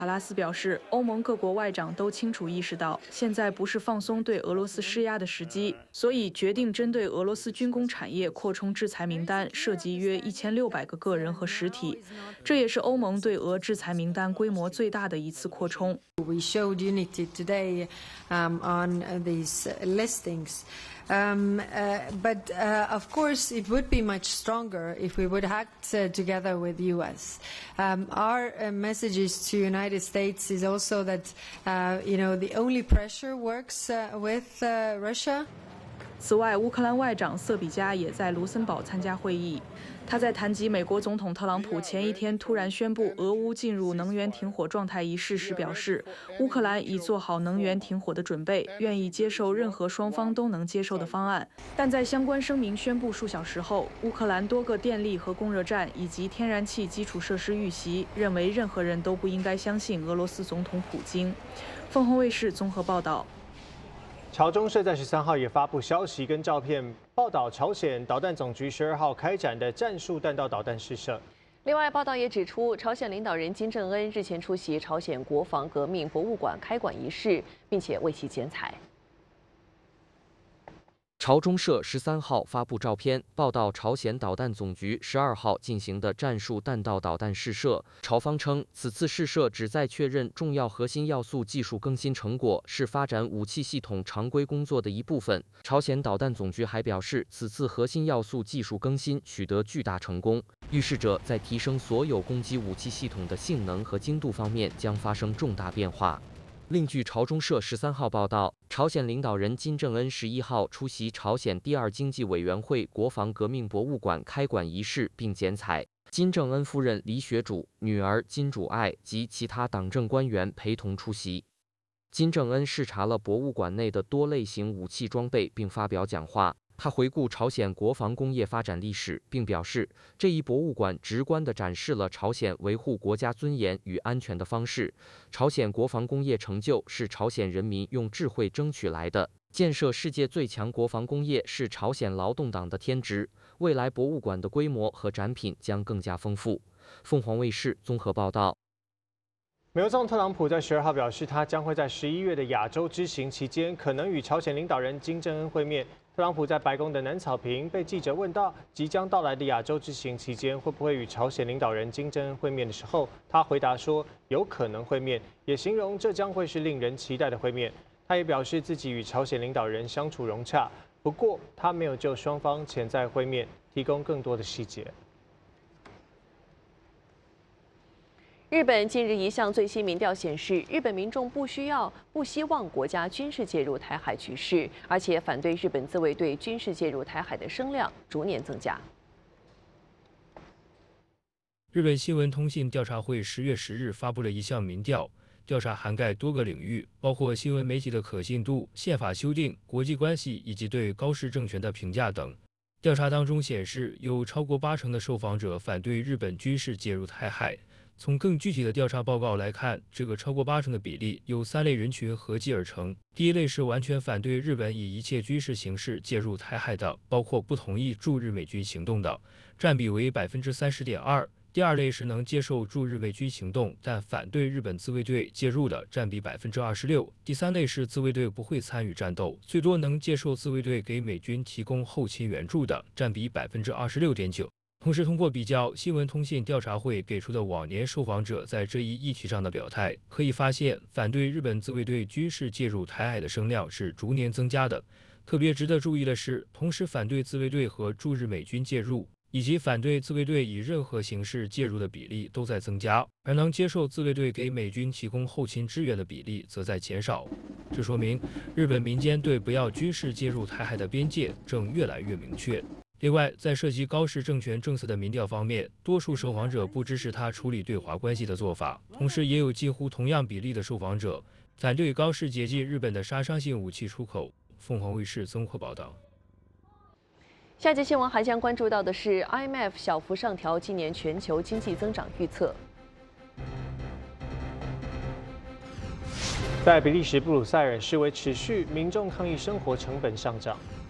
卡拉斯表示，欧盟各国外长都清楚意识到，现在不是放松对俄罗斯施压的时机，所以决定针对俄罗斯军工产业扩充制裁名单，涉及约1600个个人和实体。这也是欧盟对俄制裁名单规模最大的一次扩充。 We showed unity today on these listings. Of course, it would be much stronger if we would act together with the U.S. Our messages to United States is also that, the only pressure works with Russia. 此外，乌克兰外长瑟比加也在卢森堡参加会议。他在谈及美国总统特朗普前一天突然宣布俄乌进入能源停火状态一事时表示，乌克兰已做好能源停火的准备，愿意接受任何双方都能接受的方案。但在相关声明宣布数小时后，乌克兰多个电力和供热站以及天然气基础设施遇袭，认为任何人都不应该相信俄罗斯总统普京。凤凰卫视综合报道。 朝中社在13号也发布消息跟照片，报道朝鲜导弹总局12号开展的战术弹道导弹试射。 另外，报道也指出，朝鲜领导人金正恩日前出席朝鲜国防革命博物馆开馆仪式，并且为其剪彩。 朝中社13号发布照片，报道朝鲜导弹总局12号进行的战术弹道导弹试射。朝方称，此次试射旨在确认重要核心要素技术更新成果，是发展武器系统常规工作的一部分。朝鲜导弹总局还表示，此次核心要素技术更新取得巨大成功，预示着在提升所有攻击武器系统的性能和精度方面将发生重大变化。另据朝中社13号报道，朝鲜领导人金正恩11号出席朝鲜第2经济委员会国防革命博物馆开馆仪式并剪彩。金正恩夫人李雪主、女儿金主爱及其他党政官员陪同出席。金正恩视察了博物馆内的多类型武器装备，并发表讲话。他回顾朝鲜国防工业发展历史，并表示，这一博物馆直观地展示了朝鲜维护国家尊严与安全的方式。朝鲜国防工业成就是朝鲜人民用智慧争取来的。建设世界最强国防工业是朝鲜劳动党的天职。未来博物馆的规模和展品将更加丰富。凤凰卫视综合报道。 美国总统特朗普在12号表示，他将会在11月的亚洲之行期间，可能与朝鲜领导人金正恩会面。特朗普在白宫的南草坪被记者问到即将到来的亚洲之行期间会不会与朝鲜领导人金正恩会面的时候，他回答说有可能会面，也形容这将会是令人期待的会面。他也表示自己与朝鲜领导人相处融洽，不过他没有就双方潜在会面提供更多的细节。 日本近日一项最新民调显示，日本民众不希望国家军事介入台海局势，而且反对日本自卫队军事介入台海的声量逐年增加。 日本新闻通信调查会10月10日发布了一项民调，调查涵盖多个领域，包括新闻媒体的可信度、宪法修订、国际关系以及对高市政权的评价等。调查当中显示，有超过80%的受访者反对日本军事介入台海。从更具体的调查报告来看，这个超过80%的比例由3类人群合计而成。第一类是完全反对日本以一切军事形式介入台海的，包括不同意驻日美军行动的，占比为30.2%。第二类是能接受驻日美军行动，但反对日本自卫队介入的，占比26%。第三类是自卫队不会参与战斗，最多能接受自卫队给美军提供后勤援助的，占比26.9%。同时，通过比较新闻通信调查会给出的往年受访者在这一议题上的表态，可以发现，反对日本自卫队军事介入台海的声量是逐年增加的。特别值得注意的是，同时反对自卫队和驻日美军介入，以及反对自卫队以任何形式介入的比例都在增加，而能接受自卫队给美军提供后勤支援的比例则在减少。这说明，日本民间对不要军事介入台海的边界正越来越明确。另外，在涉及高市政权政策的民调方面，多数受访者不支持他处理对华关系的做法，同时也有几乎同样比例的受访者反对高市解禁日本的杀伤性武器出口。凤凰卫视综合报道。 下节新闻还将关注到的是 ，IMF 小幅上调今年全球经济增长预测。 在比利时布鲁塞尔，示威持续，民众抗议生活成本上涨。